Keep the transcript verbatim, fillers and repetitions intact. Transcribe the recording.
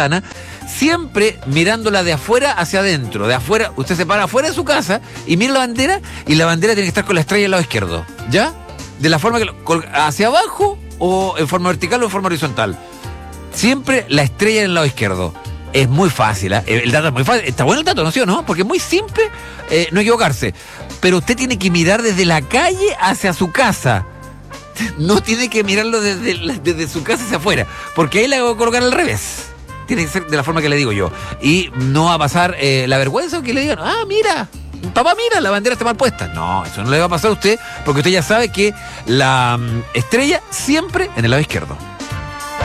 ventana, siempre mirándola de afuera hacia adentro. De afuera, usted se para afuera de su casa y mira la bandera, y la bandera tiene que estar con la estrella al lado izquierdo, ¿ya? De la forma que lo, hacia abajo, o en forma vertical o en forma horizontal. Siempre la estrella en el lado izquierdo. Es muy fácil, ¿eh? El dato es muy fácil. Está bueno el dato, ¿no? ¿Sí o no? Porque es muy simple eh, no equivocarse. Pero usted tiene que mirar desde la calle hacia su casa. No tiene que mirarlo desde, desde su casa hacia afuera, porque ahí la voy a colocar al revés. Tiene que ser de la forma que le digo yo. Y no va a pasar eh, la vergüenza que le digan, ah, mira, papá, mira, la bandera está mal puesta. No, eso no le va a pasar a usted, porque usted ya sabe que la um, estrella siempre en el lado izquierdo.